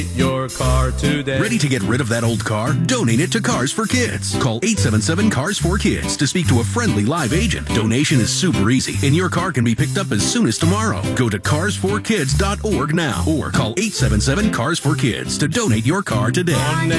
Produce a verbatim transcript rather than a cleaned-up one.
your car today. Ready to get rid of that old car? Donate it to Cars for Kids. Call eight seven seven, C A R S four Kids to speak to a friendly live agent. Donation is super easy, and your car can be picked up as soon as tomorrow. Go to cars for kids dot org now or call eight seven seven, C A R S four Kids to donate your car today.